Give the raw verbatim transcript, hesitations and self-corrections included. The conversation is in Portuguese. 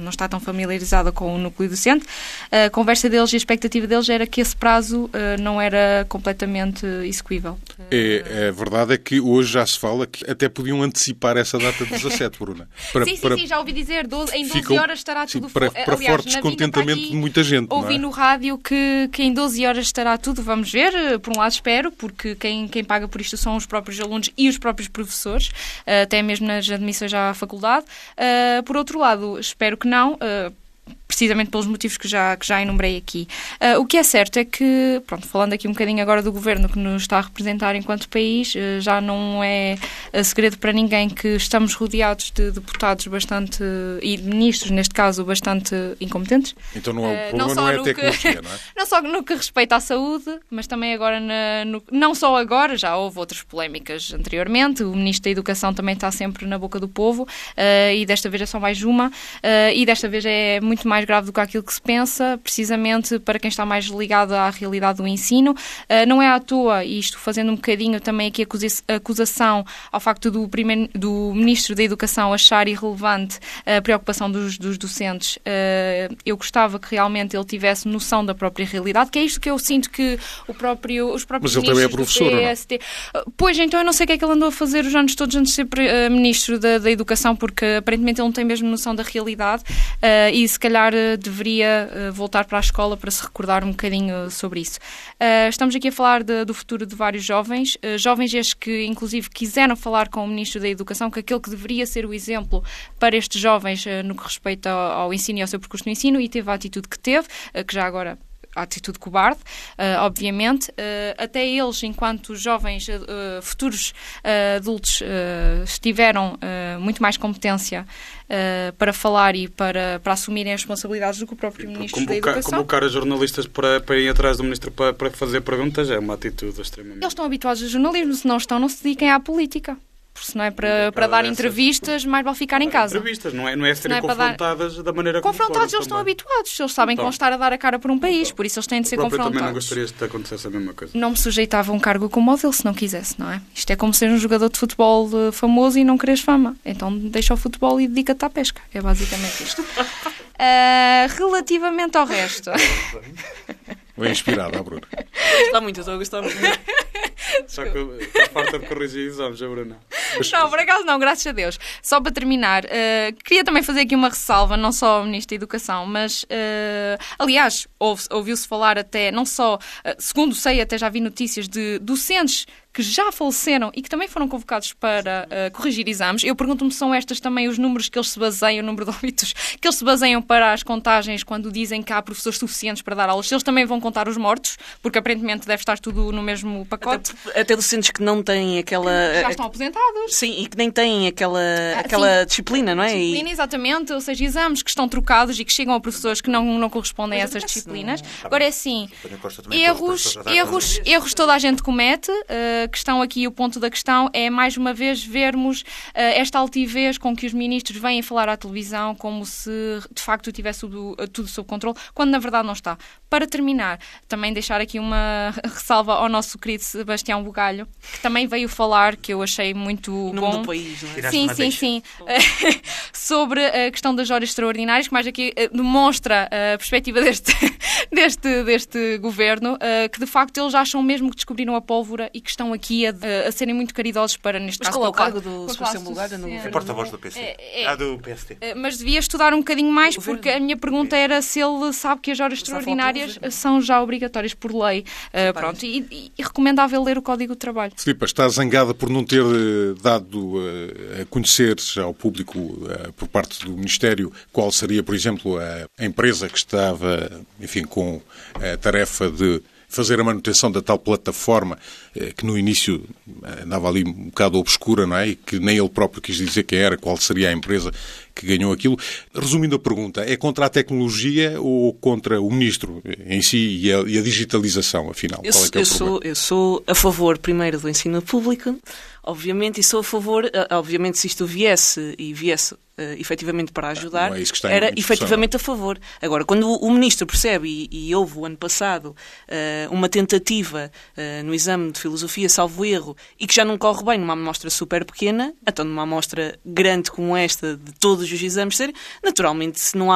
não está tão familiarizada com o núcleo docente. A conversa deles e a expectativa deles era que esse prazo uh, não era completamente execuível. É, a verdade é que hoje já se fala que até podiam antecipar essa data de dezassete, Bruna. Para, sim, sim, para... sim, já ouvi dizer, doze, em doze Ficam, horas estará sim, tudo... Para, para Aliás, forte descontentamento de muita gente. Ouvi não é? no rádio que, que em doze horas estará tudo, vamos ver, por um lado espero, porque quem, quem paga por isto são os próprios alunos e os próprios professores, até mesmo nas admissões à faculdade. Por outro lado, espero que não... precisamente pelos motivos que já, que já enumerei aqui. Uh, o que é certo é que, pronto, falando aqui um bocadinho agora do governo que nos está a representar enquanto país, uh, já não é uh, segredo para ninguém que estamos rodeados de deputados bastante, uh, e ministros, neste caso, bastante incompetentes. Então não, é, o uh, problema não, não é a tecnologia, não é? Não só no que respeita à saúde, mas também agora, na, no, não só agora, já houve outras polémicas anteriormente, o Ministro da Educação também está sempre na boca do povo, uh, e desta vez é só mais uma, uh, e desta vez é muito mais grave do que aquilo que se pensa, precisamente para quem está mais ligado à realidade do ensino. Uh, não é à toa, e isto fazendo um bocadinho também aqui a acusação ao facto do, primeiro, do Ministro da Educação achar irrelevante a preocupação dos, dos docentes. Uh, eu gostava que realmente ele tivesse noção da própria realidade, que é isto que eu sinto que o próprio, os próprios Mas ele também é ministros professor, do P S T... Uh, pois, então eu não sei o que é que ele andou a fazer os anos todos antes de ser uh, Ministro da, da Educação, porque aparentemente ele não tem mesmo noção da realidade, uh, e se calhar deveria uh, voltar para a escola para se recordar um bocadinho sobre isso. Uh, estamos aqui a falar de, do futuro de vários jovens, uh, jovens estes que inclusive quiseram falar com o Ministro da Educação, que aquele que deveria ser o exemplo para estes jovens uh, no que respeita ao, ao ensino e ao seu percurso no ensino, e teve a atitude que teve, uh, que já agora... a atitude cobarde, uh, obviamente. Uh, até eles, enquanto jovens, uh, futuros uh, adultos, uh, tiveram uh, muito mais competência uh, para falar e para, para assumirem as responsabilidades do que o próprio Ministro convocar, da Educação. Convocar os jornalistas para, para ir atrás do Ministro para, para fazer perguntas é uma atitude extremamente... Eles estão habituados ao jornalismo, se não estão, não se dediquem à política. Porque se não é para, para dar entrevistas, mais vale ficar em casa. Entrevistas, não é, não é serem é confrontadas dar... da maneira como confrontados, eles estão habituados. Eles sabem que vão estar a dar a cara por um país, por isso eles têm de ser confrontados. Eu também não gostaria de acontecer a mesma coisa. Não me sujeitava a um cargo como o dele se não quisesse, não é? Isto é como ser um jogador de futebol famoso e não quereres fama. Então deixa o futebol e dedica-te à pesca. É basicamente isto. uh, relativamente ao resto... Bem inspirada, Bruna. Está muito, estou a gostar muito. Só que está farta de corrigir exames, a Bruna. Não, por acaso não, graças a Deus. Só para terminar, uh, queria também fazer aqui uma ressalva, não só ao Ministro da Educação, mas, uh, aliás, ouviu-se falar até, não só, uh, segundo sei, até já vi notícias de docentes que já faleceram e que também foram convocados para uh, corrigir exames. Eu pergunto-me se são estas também os números que eles se baseiam, o número de óbitos, que eles se baseiam para as contagens quando dizem que há professores suficientes para dar aulas. Se eles também vão contar os mortos, porque aparentemente deve estar tudo no mesmo pacote. Até, até docentes que não têm aquela... Que já estão aposentados. Sim, e que nem têm aquela, ah, aquela sim, disciplina, não é? Disciplina, e... exatamente, ou seja, exames que estão trocados e que chegam a professores que não, não correspondem Mas a essas disciplinas. Não... Agora é assim, erros, erros, erros toda a gente comete, uh, que estão aqui o ponto da questão é, mais uma vez, vermos uh, esta altivez com que os ministros vêm falar à televisão como se, de facto, tivesse tudo, tudo sob controle, quando, na verdade, não está. Para terminar, também deixar aqui uma ressalva ao nosso querido Sebastião Bugalho, que também veio falar, que eu achei muito em bom. Do país, não é? Sim, sim, sim. Sobre a questão das horas extraordinárias, que mais aqui uh, demonstra a perspectiva deste, deste, deste governo, uh, que, de facto, eles acham mesmo que descobriram a pólvora e que estão aqui a, a serem muito caridosos para, neste mas caso... Mas qual é o cargo do Sebastião Bugalho? No... É porta-voz do P S T. É, é, ah, do P S T. Mas devia estudar um bocadinho mais, porque a minha pergunta era se ele sabe que as horas extraordinárias são já obrigatórias por lei. Uh, pronto, e, e, e recomendável ler o Código de Trabalho. Filipe, está zangada por não ter dado uh, a conhecer ao público, uh, por parte do Ministério, qual seria, por exemplo, a, a empresa que estava, enfim, com a tarefa de fazer a manutenção da tal plataforma que no início andava ali um bocado obscura, não é? E que nem ele próprio quis dizer quem era, qual seria a empresa que ganhou aquilo. Resumindo a pergunta, é contra a tecnologia ou contra o Ministro em si e a, e a digitalização, afinal? Eu, qual é que é eu, o sou, eu sou a favor, primeiro, do ensino público, obviamente, e sou a favor, obviamente, se isto viesse e viesse Uh, efetivamente para ajudar, não é isso que está era em discussão, efetivamente a favor. Agora, quando o, o Ministro percebe, e, e houve o ano passado uh, uma tentativa uh, no exame de filosofia, salvo erro, e que já não corre bem numa amostra super pequena, então numa amostra grande como esta, de todos os exames serem, naturalmente, se não há